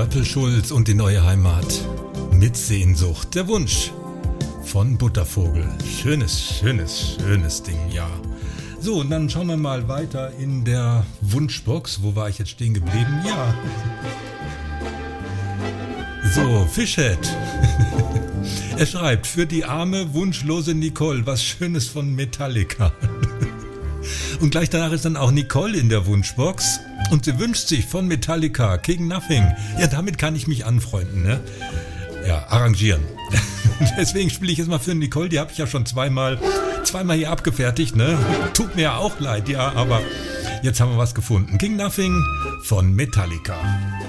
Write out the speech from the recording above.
Purple Schulz und die neue Heimat. Mit Sehnsucht. Der Wunsch von Buttervogel. Schönes Ding, ja. So, und dann schauen wir mal weiter in der Wunschbox. Wo war ich jetzt stehen geblieben? Ja. So, Fishhead. Er schreibt, für die arme, wunschlose Nicole, was Schönes von Metallica. Und gleich danach ist dann auch Nicole in der Wunschbox. Und sie wünscht sich von Metallica King Nothing. Ja, damit kann ich mich anfreunden, ne? Ja, arrangieren. Deswegen spiele ich jetzt mal für Nicole. Die habe ich ja schon zweimal hier abgefertigt, ne? Tut mir ja auch leid, ja, aber jetzt haben wir was gefunden. King Nothing von Metallica.